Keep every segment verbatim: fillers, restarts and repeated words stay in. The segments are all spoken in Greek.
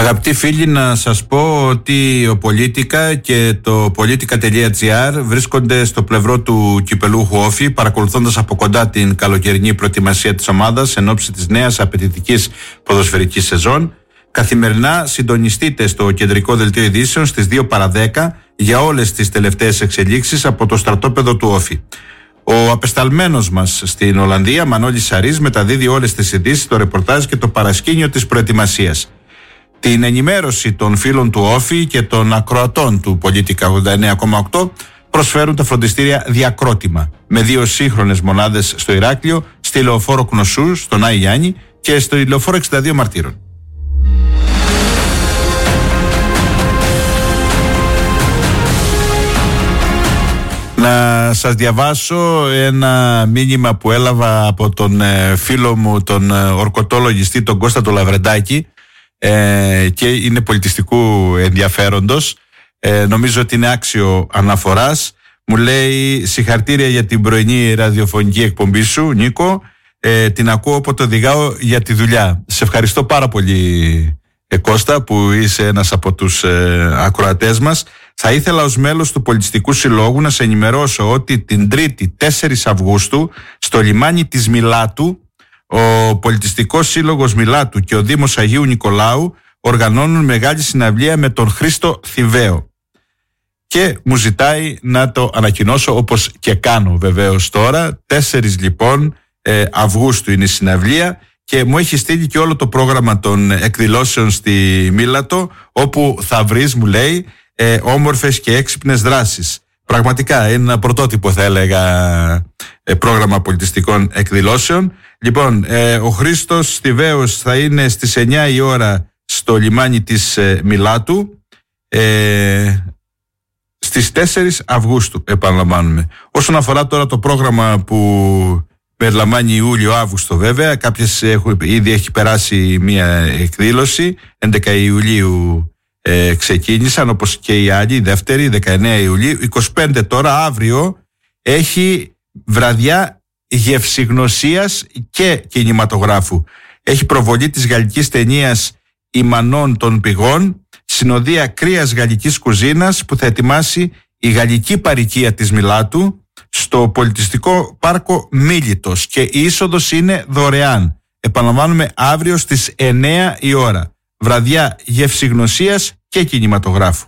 Αγαπητοί φίλοι, να σας πω ότι ο Πολίτικα και το Politica.gr βρίσκονται στο πλευρό του κυπελούχου Όφη, παρακολουθώντας από κοντά την καλοκαιρινή προετοιμασία της ομάδας εν ώψη της νέας απαιτητικής ποδοσφαιρικής σεζόν. Καθημερινά συντονιστείτε στο κεντρικό δελτίο ειδήσεων στις δύο παρά δέκα για όλες τις τελευταίες εξελίξεις από το στρατόπεδο του Όφη. Ο απεσταλμένος μας στην Ολλανδία, Μανώλης Σαρής, μεταδίδει όλες τις ειδήσεις, το ρεπορτάζ και το παρασκήνιο της προετοιμασίας. Την ενημέρωση των φίλων του Όφη και των ακροατών του Πολίτικα ογδόντα εννέα κόμμα οκτώ προσφέρουν τα φροντιστήρια Διακρότημα, με δύο σύγχρονες μονάδες στο Ηράκλειο, στη Λεωφόρο Κνωσού, στον Άη Γιάννη και στο Λεωφόρο εξήντα δύο Μαρτύρων. Να σας διαβάσω ένα μήνυμα που έλαβα από τον φίλο μου, τον ορκωτολογιστή, τον Κώστα το Λαβρεντάκη, ε, και είναι πολιτιστικού ενδιαφέροντος. Ε, νομίζω ότι είναι άξιο αναφοράς. Μου λέει: συγχαρητήρια για την πρωινή ραδιοφωνική εκπομπή σου, Νίκο. Ε, την ακούω όποτε οδηγάω για τη δουλειά. Σε ευχαριστώ πάρα πολύ, ε, Κώστα, που είσαι ένας από τους ε, ακροατές μας. Θα ήθελα ως μέλος του Πολιτιστικού Συλλόγου να σε ενημερώσω ότι την Τρίτη τέσσερις Αυγούστου στο λιμάνι της Μιλάτου ο Πολιτιστικός Σύλλογος Μιλάτου και ο Δήμος Αγίου Νικολάου οργανώνουν μεγάλη συναυλία με τον Χρήστο Θηβαίο. Και μου ζητάει να το ανακοινώσω, όπως και κάνω βεβαίως τώρα. τέσσερις λοιπόν ε, Αυγούστου είναι η συναυλία και μου έχει στείλει και όλο το πρόγραμμα των εκδηλώσεων στη Μίλατο, όπου θα βρεις, μου λέει, ε, όμορφες και έξυπνες δράσεις. Πραγματικά είναι ένα πρωτότυπο, θα έλεγα, ε, πρόγραμμα πολιτιστικών εκδηλώσεων. Λοιπόν, ε, ο Χρήστος Θηβαίος θα είναι στις εννιά η ώρα στο λιμάνι της ε, Μιλάτου, ε, στις τέσσερις Αυγούστου, επαναλαμβάνουμε. Όσον αφορά τώρα το πρόγραμμα που περιλαμβάνει Ιούλιο-Αύγουστο, βέβαια, κάποιες έχουν, ήδη έχει περάσει μία εκδήλωση, έντεκα Ιουλίου ε, ξεκίνησαν, όπως και οι άλλοι, η δεύτερη, δεκαεννέα Ιουλίου, είκοσι πέντε τώρα, αύριο, έχει βραδιά γευσηγνωσίας και κινηματογράφου. Έχει προβολή της γαλλικής ταινίας «Η Μανών των Πηγών», συνοδεία κρύας γαλλικής κουζίνας που θα ετοιμάσει η γαλλική παροικία της Μιλάτου στο πολιτιστικό πάρκο Μίλιτος, και η είσοδος είναι δωρεάν. Επαναλαμβάνουμε, αύριο στις εννέα η ώρα. Βραδιά γευσηγνωσίας και κινηματογράφου.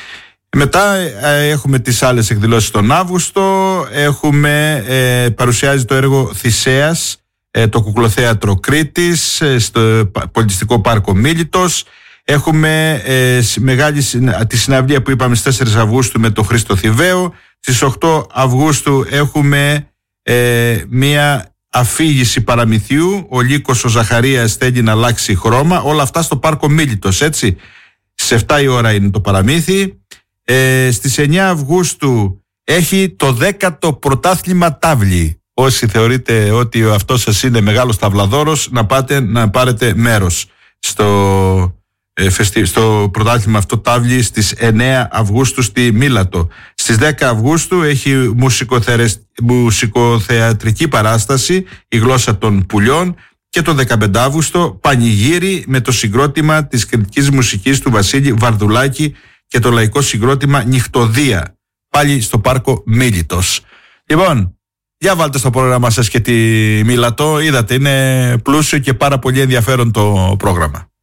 Μετά ε, έχουμε τις άλλες εκδηλώσεις τον Αύγουστο. Έχουμε, ε, παρουσιάζει το έργο Θησέας, ε, το Κουκλοθέατρο Κρήτης, ε, στο πολιτιστικό πάρκο Μίλιτος. Έχουμε ε, μεγάλη, τη συναυλία που είπαμε στις τέσσερις Αυγούστου με τον Χρήστο Θηβαίο. Στις οκτώ Αυγούστου έχουμε ε, μία αφήγηση παραμυθιού. Ο Λύκος ο Ζαχαρίας θέλει να αλλάξει χρώμα. Όλα αυτά στο πάρκο Μίλιτος, έτσι. Στις επτά η ώρα είναι το παραμύθι. Ε, στις εννιά Αυγούστου έχει το δέκατο πρωτάθλημα τάβλη. Όσοι θεωρείτε ότι αυτός σας είναι μεγάλος ταυλαδόρος, να πάτε να πάρετε μέρος στο, ε, φεστι... στο πρωτάθλημα αυτό τάβλη στις εννέα Αυγούστου στη Μίλατο. Στις δέκα Αυγούστου έχει μουσικοθερεσ... μουσικοθεατρική παράσταση «Η γλώσσα των πουλιών», και το δεκαπέντε Αυγούστου πανηγύρι με το συγκρότημα της κριτικής μουσικής του Βασίλη Βαρδουλάκη και το λαϊκό συγκρότημα Νυχτοδία, πάλι στο πάρκο Μίλιτος. Λοιπόν, για βάλτε στο πρόγραμμα σας και τη Μίλατο. Είδατε, είναι πλούσιο και πάρα πολύ ενδιαφέρον το πρόγραμμα.